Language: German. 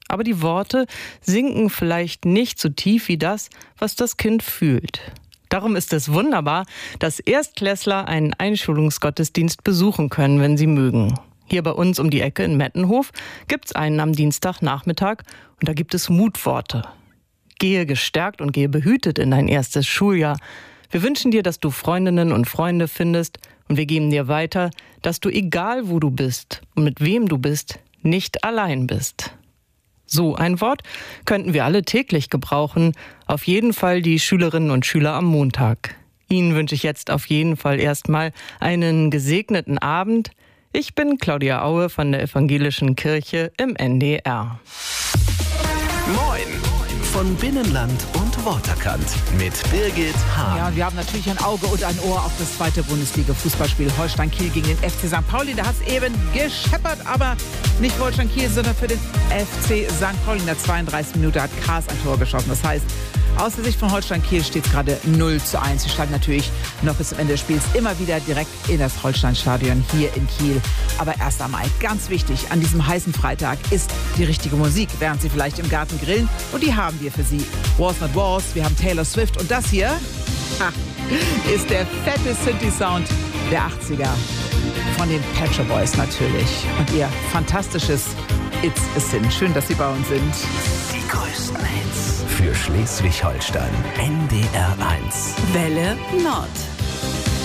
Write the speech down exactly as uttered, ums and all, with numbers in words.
Aber die Worte sinken vielleicht nicht so tief wie das, was das Kind fühlt. Darum ist es wunderbar, dass Erstklässler einen Einschulungsgottesdienst besuchen können, wenn sie mögen. Hier bei uns um die Ecke in Mettenhof gibt's einen am Dienstagnachmittag und da gibt es Mutworte. Gehe gestärkt und gehe behütet in dein erstes Schuljahr. Wir wünschen dir, dass du Freundinnen und Freunde findest und wir geben dir weiter, dass du, egal wo du bist und mit wem du bist, nicht allein bist. So ein Wort könnten wir alle täglich gebrauchen, auf jeden Fall die Schülerinnen und Schüler am Montag. Ihnen wünsche ich jetzt auf jeden Fall erstmal einen gesegneten Abend. Ich bin Claudia Aue von der Evangelischen Kirche im N D R. Moin! Von Binnenland und Worterkant mit Birgit Hahn. Ja, wir haben natürlich ein Auge und ein Ohr auf das zweite Bundesliga-Fußballspiel Holstein Kiel gegen den F C Sankt Pauli. Da hat es eben gescheppert, aber nicht Holstein Kiel, sondern für den F C Sankt Pauli. In der zweiunddreißigsten Minute hat Kaas ein Tor geschossen. Das heißt, aus der Sicht von Holstein Kiel steht es gerade null zu eins. Sie steigen natürlich noch bis zum Ende des Spiels immer wieder direkt in das Holstein-Stadion hier in Kiel. Aber erst einmal, ganz wichtig, an diesem heißen Freitag ist die richtige Musik, während Sie vielleicht im Garten grillen. Und die haben wir für Sie. Wars Not Wars, wir haben Taylor Swift und das hier ha, ist der fette Synthi-Sound der achtziger. Von den Pet Shop Boys natürlich. Und ihr fantastisches It's a Sin. Schön, dass Sie bei uns sind. Die größten Hits für Schleswig-Holstein. N D R eins. Welle Nord.